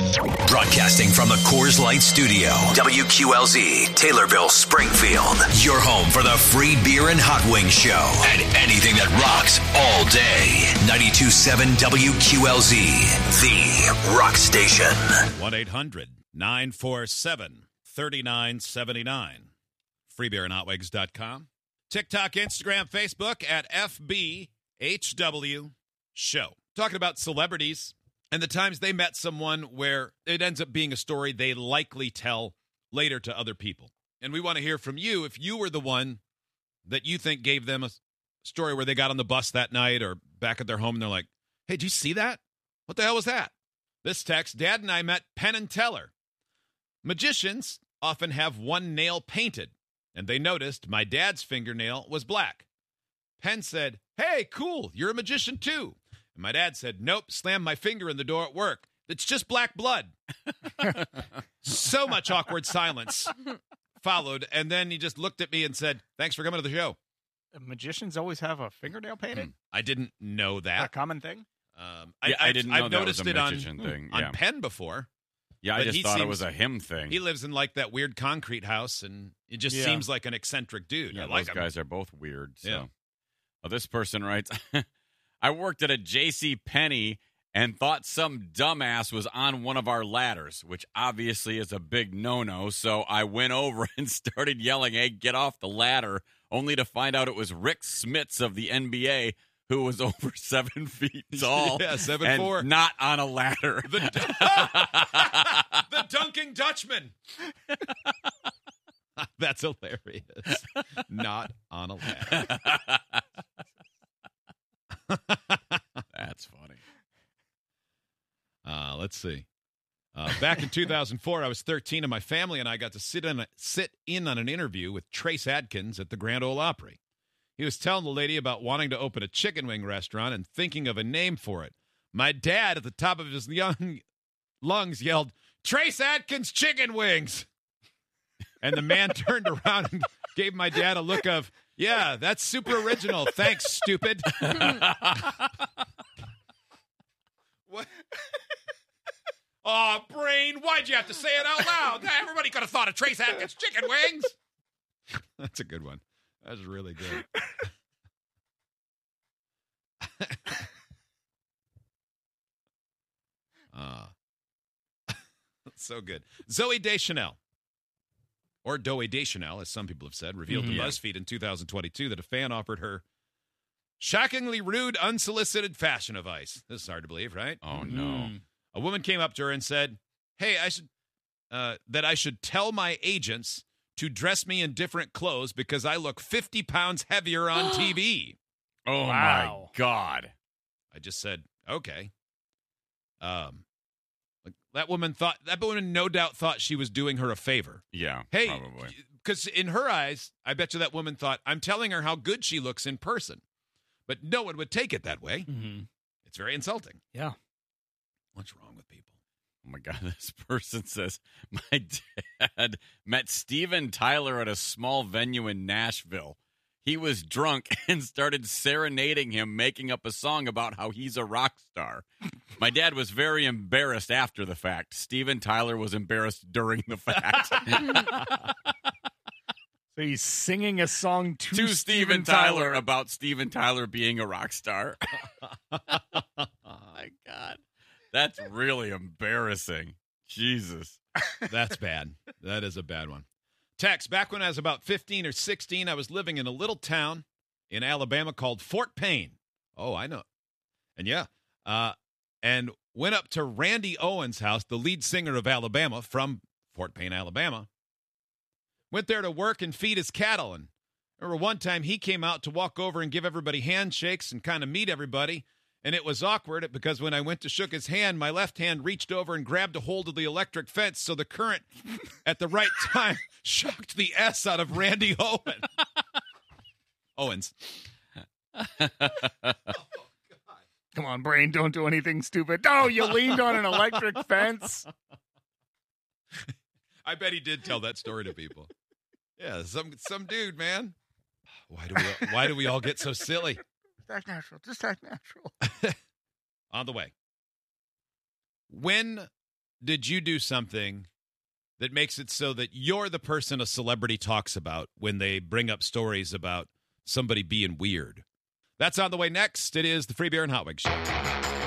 Broadcasting from the Coors Light Studio, WQLZ, Taylorville, Springfield. Your home for the free beer and hot wings show and anything that rocks all day. 92.7 WQLZ, the rock station. 1-800-947-3979. Freebeerandhotwings.com. TikTok, Instagram, Facebook at FBHW Show. Talking about celebrities and the times they met someone where it ends up being a story they likely tell later to other people. And we want to hear from you if you were the one that you think gave them a story where they got on the bus that night or back at their home and they're like, hey, did you see that? What the hell was that? This text, Dad and I met Penn and Teller. Magicians often have one nail painted, and they noticed my dad's fingernail was black. Penn said, hey, cool, you're a magician too. And my dad said, nope, slammed my finger in the door at work. It's just black blood. So much awkward silence followed, and then he just looked at me and said, thanks for coming to the show. Magicians always have a fingernail painted? I didn't know that. A common thing? I didn't know I've that noticed was a it magician thing. on Penn before. Yeah, I but just he thought it seems- was a him thing. He lives in like that weird concrete house, and it just Yeah. seems like an eccentric dude. Yeah, I like those him. guys are both weird. So. Yeah. Well, this person writes, I worked at a J.C. Penney and thought some dumbass was on one of our ladders, which obviously is a big no-no. So I went over and started yelling, hey, get off the ladder, only to find out it was Rick Smits of the NBA, who was over 7 feet tall. Yeah, 7'4". and not on a ladder. The Dunking Dutchman. That's hilarious. Not on a ladder. That's funny. Let's see. Back in 2004, I was 13, and my family and I got to sit in on an interview with Trace Adkins at the Grand Ole Opry. He was telling the lady about wanting to open a chicken wing restaurant and thinking of a name for it. My dad, at the top of his young lungs, yelled, Trace Adkins Chicken Wings! And the man turned around and gave my dad a look of, yeah, that's super original. Thanks, stupid. What? Oh, Brain, why'd you have to say it out loud? Everybody could have thought of Trace Adkins Chicken Wings. That's a good one. That's really good. So good. Zoe Deschanel, or Doe Deschanel, as some people have said, revealed to BuzzFeed in 2022 that a fan offered her shockingly rude, unsolicited fashion advice. This is hard to believe, right? Oh, no. A woman came up to her and said, hey, I should tell my agents to dress me in different clothes because I look 50 pounds heavier on TV. Oh, Wow. my God. I just said, okay. That woman no doubt thought she was doing her a favor. Yeah, Hey, probably. because in her eyes, I bet you that woman thought, I'm telling her how good she looks in person. But no one would take it that way. Mm-hmm. It's very insulting. Yeah. What's wrong with people? Oh, my God. This person says, my dad met Steven Tyler at a small venue in Nashville. He was drunk and started serenading him, making up a song about how he's a rock star. My dad was very embarrassed after the fact. Steven Tyler was embarrassed during the fact. So he's singing a song to Steven Tyler about Steven Tyler being a rock star. Oh, my God. That's really embarrassing. Jesus. That's bad. That is a bad one. Text, back when I was about 15 or 16, I was living in a little town in Alabama called Fort Payne. Oh, I know. And yeah. And went up to Randy Owens' house, the lead singer of Alabama from Fort Payne, Alabama. Went there to work and feed his cattle. And I remember one time he came out to walk over and give everybody handshakes and kind of meet everybody. And it was awkward because when I went to shook his hand, my left hand reached over and grabbed a hold of the electric fence. So the current at the right time shocked the S out of Randy Owens. Come on, Brain, don't do anything stupid. Oh, you leaned on an electric fence. I bet he did tell that story to people. Yeah, some dude, man. Why do we all get so silly? That's natural. Just act natural. On the way. When did you do something that makes it so that you're the person a celebrity talks about when they bring up stories about somebody being weird? That's on the way next. It is the Free Beer and Hot Wings Show.